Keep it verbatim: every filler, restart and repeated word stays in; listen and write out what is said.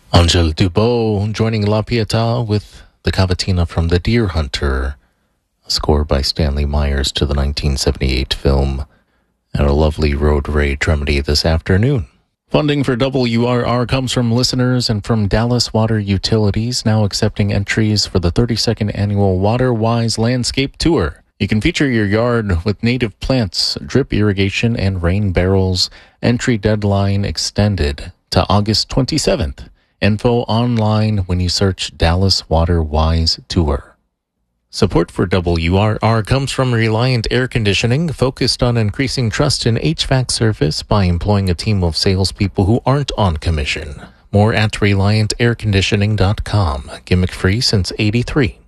Angel Dubois joining La Pietà with the Cavatina from The Deer Hunter, a score by Stanley Myers to the nineteen seventy-eight film, and a lovely road rage remedy this afternoon. Funding for W R R comes from listeners and from Dallas Water Utilities, now accepting entries for the thirty-second annual WaterWise Landscape Tour. You can feature your yard with native plants, drip irrigation, and rain barrels. Entry deadline extended to August twenty-seventh. Info online when you search Dallas WaterWise Tour. Support for W R R comes from Reliant Air Conditioning, focused on increasing trust in H V A C service by employing a team of salespeople who aren't on commission. More at reliant air conditioning dot com. Gimmick free since eighty-three.